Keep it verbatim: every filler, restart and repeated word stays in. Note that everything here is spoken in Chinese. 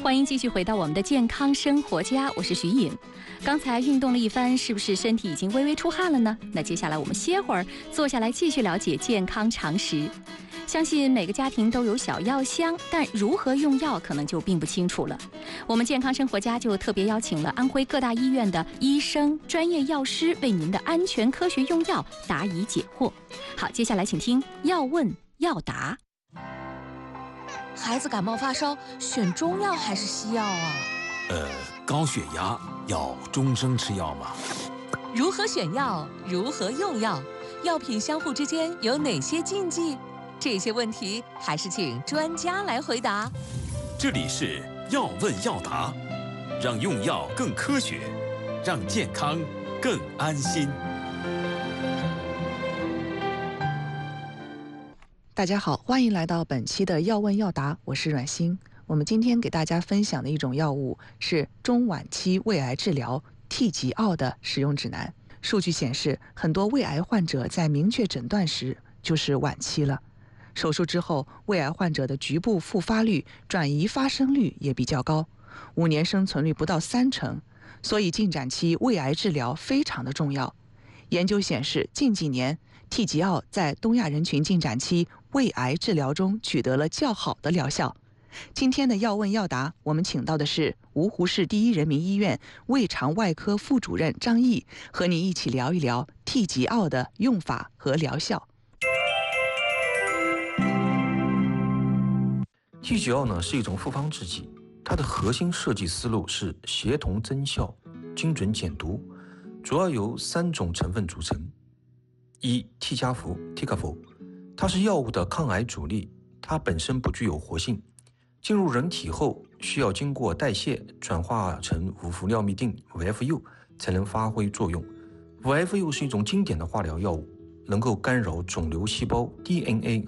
欢迎继续回到我们的健康生活家，我是徐颖。刚才运动了一番，是不是身体已经微微出汗了呢？那接下来我们歇会儿，坐下来继续了解健康常识。相信每个家庭都有小药箱，但如何用药可能就并不清楚了。我们健康生活家就特别邀请了安徽各大医院的医生、专业药师，为您的安全科学用药答疑解惑。好，接下来请听要问要答。 孩子感冒发烧，选中药还是西药啊？ 呃，高血压要终生吃药吗？ 如何选药？如何用药？药品相互之间有哪些禁忌？这些问题还是请专家来回答。 这里是要问要答，让用药更科学，让健康更安心。 大家好，欢迎来到本期的要问要答，我是阮欣。我们今天给大家分享的一种药物是中晚期胃癌治疗 T 吉奥的使用指南。数据显示，很多胃癌患者在明确诊断时就是晚期了。手术之后，胃癌患者的局部复发率、转移发生率也比较高，五年生存率不到三成，所以进展期胃癌治疗非常的重要。研究显示，近几年 T 吉奥在东亚人群进展期胃癌治疗中取得了较好的疗效。今天的要问要答，我们请到的是芜湖市第一人民医院胃肠外科副主任张毅，和你一起聊一聊 T 吉奥的用法和疗效。 T 吉奥呢是一种复方制剂，它的核心设计思路是协同增效、精准减毒，主要由三种成分组成。一 T 加氟 Ticafol， 它是药物的抗癌主力，它本身不具有活性，进入人体后需要经过代谢转化成五氟尿嘧啶 五 F U 才能发挥作用。五 F U 是一种经典的化疗药物，能够干扰肿瘤细胞 D N A